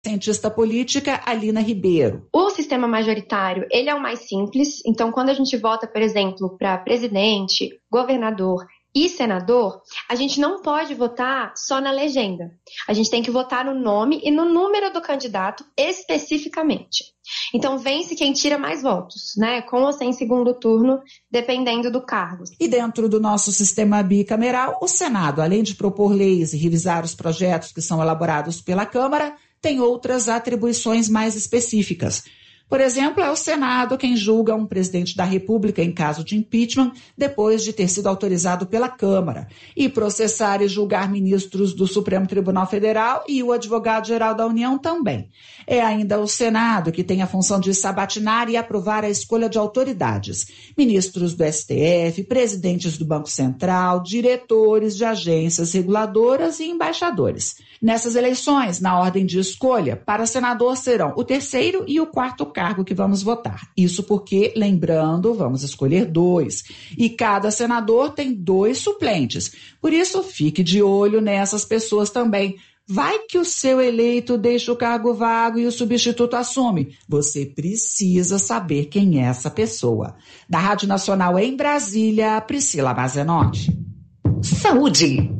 Cientista política Alina Ribeiro. O sistema majoritário, ele é o mais simples, então quando a gente vota, por exemplo, para presidente, governador e senador, a gente não pode votar só na legenda. A gente tem que votar no nome e no número do candidato especificamente. Então vence quem tira mais votos, né? Com ou sem segundo turno, dependendo do cargo. E dentro do nosso sistema bicameral, o Senado, além de propor leis e revisar os projetos que são elaborados pela Câmara, tem outras atribuições mais específicas. Por exemplo, é o Senado quem julga um presidente da República em caso de impeachment depois de ter sido autorizado pela Câmara, e processar e julgar ministros do Supremo Tribunal Federal e o Advogado-Geral da União também. É ainda o Senado que tem a função de sabatinar e aprovar a escolha de autoridades, ministros do STF, presidentes do Banco Central, diretores de agências reguladoras e embaixadores. Nessas eleições, na ordem de escolha, para senador serão o terceiro e o quarto cargo que vamos votar. Isso porque, lembrando, vamos escolher 2. E cada senador tem 2 suplentes. Por isso, fique de olho nessas pessoas também. Vai que o seu eleito deixa o cargo vago e o substituto assume. Você precisa saber quem é essa pessoa. Da Rádio Nacional em Brasília, Priscila Mazenotti. Saúde.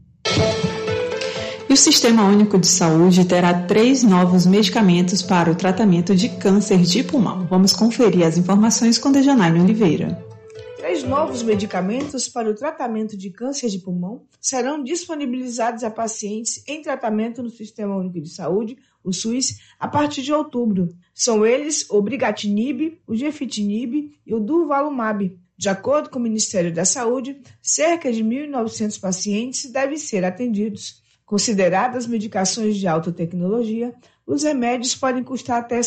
E o Sistema Único de Saúde terá 3 novos medicamentos para o tratamento de câncer de pulmão. Vamos conferir as informações com Dejanaine Oliveira. 3 novos medicamentos para o tratamento de câncer de pulmão serão disponibilizados a pacientes em tratamento no Sistema Único de Saúde, o SUS, a partir de outubro. São eles o Brigatinib, o Gefitinib e o Durvalumab. De acordo com o Ministério da Saúde, cerca de 1.900 pacientes devem ser atendidos. Consideradas medicações de alta tecnologia, os remédios podem custar até R$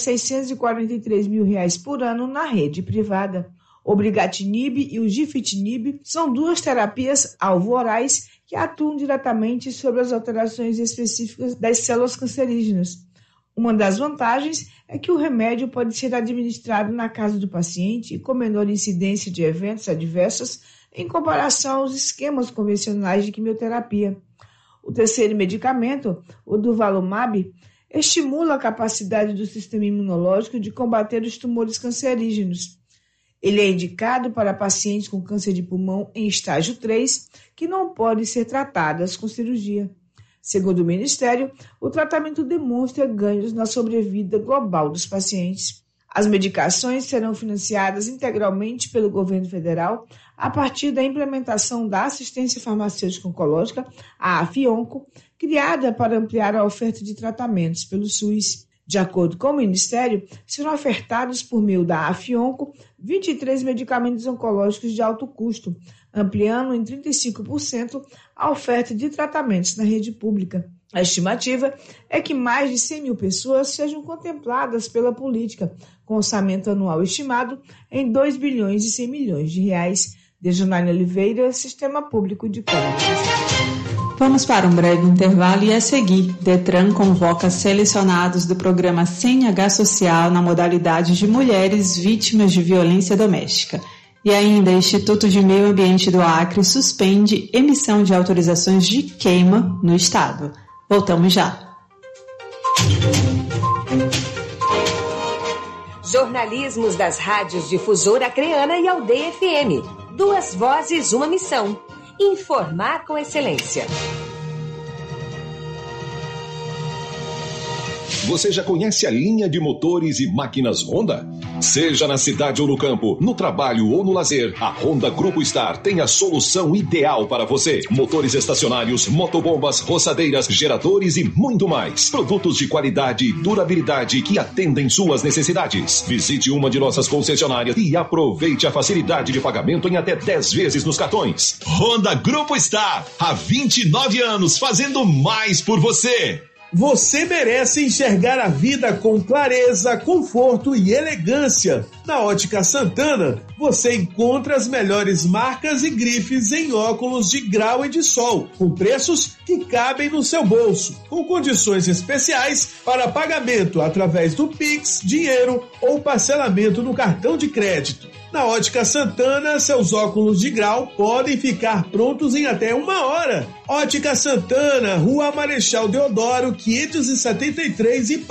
643 mil por ano na rede privada. O Brigatinib e o Gefitinib são 2 terapias alvo orais que atuam diretamente sobre as alterações específicas das células cancerígenas. Uma das vantagens é que o remédio pode ser administrado na casa do paciente com menor incidência de eventos adversos em comparação aos esquemas convencionais de quimioterapia. O terceiro medicamento, o Durvalumab, estimula a capacidade do sistema imunológico de combater os tumores cancerígenos. Ele é indicado para pacientes com câncer de pulmão em estágio 3, que não podem ser tratadas com cirurgia. Segundo o Ministério, o tratamento demonstra ganhos na sobrevida global dos pacientes. As medicações serão financiadas integralmente pelo governo federal a partir da implementação da assistência farmacêutica oncológica, a AFIONCO, criada para ampliar a oferta de tratamentos pelo SUS. De acordo com o Ministério, serão ofertados por meio da AFIONCO 23 medicamentos oncológicos de alto custo, ampliando em 35% a oferta de tratamentos na rede pública. A estimativa é que mais de 100 mil pessoas sejam contempladas pela política, com orçamento anual estimado em 2 bilhões e 100 milhões de reais. Dejanaine Oliveira, Sistema Público de Contas. Vamos para um breve intervalo e a seguir, Detran convoca selecionados do programa CNH Social na modalidade de mulheres vítimas de violência doméstica. E ainda, Instituto de Meio Ambiente do Acre suspende emissão de autorizações de queima no estado. Voltamos já. Jornalismos das rádios Difusora Acreana e Aldeia FM. 2 vozes, uma missão. Informar com excelência. Você já conhece a linha de motores e máquinas Honda? Seja na cidade ou no campo, no trabalho ou no lazer, a Honda Grupo Star tem a solução ideal para você. Motores estacionários, motobombas, roçadeiras, geradores e muito mais. Produtos de qualidade e durabilidade que atendem suas necessidades. Visite uma de nossas concessionárias e aproveite a facilidade de pagamento em até 10 vezes nos cartões. Honda Grupo Star, há 29 anos fazendo mais por você. Você merece enxergar a vida com clareza, conforto e elegância. Na Ótica Santana, você encontra as melhores marcas e grifes em óculos de grau e de sol, com preços que cabem no seu bolso, com condições especiais para pagamento através do Pix, dinheiro ou parcelamento no cartão de crédito. Na Ótica Santana, seus óculos de grau podem ficar prontos em até 1 hora. Ótica Santana, Rua Marechal Deodoro, 573,